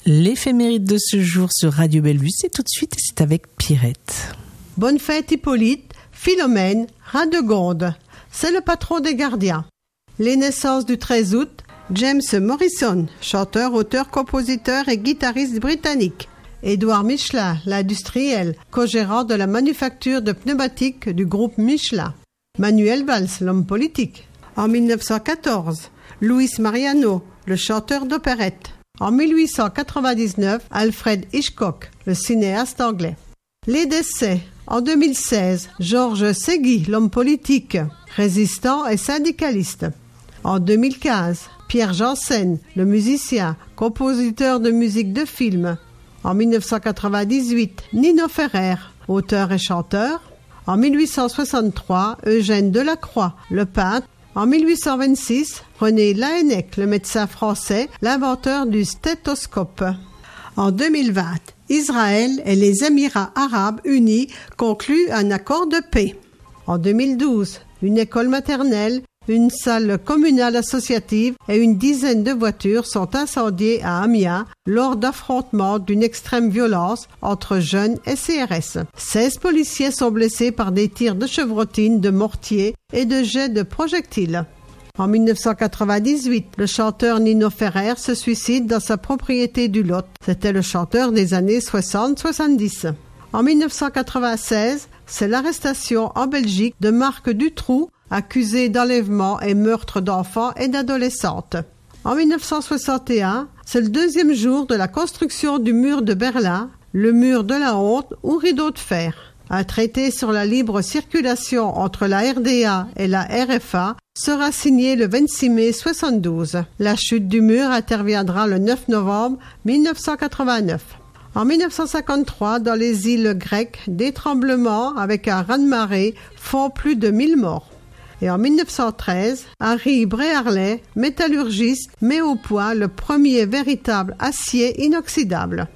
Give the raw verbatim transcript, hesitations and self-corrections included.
L'éphéméride de ce jour sur Radio Bellevue, c'est tout de suite et c'est avec Pierrette. Bonne fête Hippolyte, Philomène, Radegonde. C'est le patron des gardiens. Les naissances du treize août, James Morrison, chanteur, auteur, compositeur et guitariste britannique. Édouard Michelin, l'industriel, co-gérant de la manufacture de pneumatiques du groupe Michelin. Manuel Valls, l'homme politique. En mille neuf cent quatorze, Luis Mariano, le chanteur d'opérette. En mille huit cent quatre-vingt-dix-neuf, Alfred Hitchcock, le cinéaste anglais. Les décès. En deux mille seize, Georges Ségui, l'homme politique, résistant et syndicaliste. En deux mille quinze, Pierre Janssen, le musicien, compositeur de musique de film. En mille neuf cent quatre-vingt-dix-huit, Nino Ferrer, auteur et chanteur. En mille huit cent soixante-trois, Eugène Delacroix, le peintre. En mille huit cent vingt-six, René Laennec, le médecin français, l'inventeur du stéthoscope. En deux mille vingt, Israël et les Émirats arabes unis concluent un accord de paix. En deux mille douze, une école maternelle, une salle communale associative et une dizaine de voitures sont incendiées à Amiens lors d'affrontements d'une extrême violence entre jeunes et C R S. seize policiers sont blessés par des tirs de chevrotine, de mortier et de jets de projectiles. En mille neuf cent quatre-vingt-dix-huit, le chanteur Nino Ferrer se suicide dans sa propriété du Lot. C'était le chanteur des années soixante soixante-dix. En mille neuf cent quatre-vingt-seize, c'est l'arrestation en Belgique de Marc Dutroux, accusé d'enlèvement et meurtre d'enfants et d'adolescentes. En mille neuf cent soixante et un, c'est le deuxième jour de la construction du mur de Berlin, le mur de la honte ou rideau de fer. Un traité sur la libre circulation entre la R D A et la R F A sera signé le vingt-six mai soixante-douze. La chute du mur interviendra le neuf novembre mille neuf cent quatre-vingt-neuf. En mille neuf cent cinquante-trois, dans les îles grecques, des tremblements avec un raz-de-marée font plus de mille morts. Et en mille neuf cent treize, Harry Bréharley, métallurgiste, met au point le premier véritable acier inoxydable.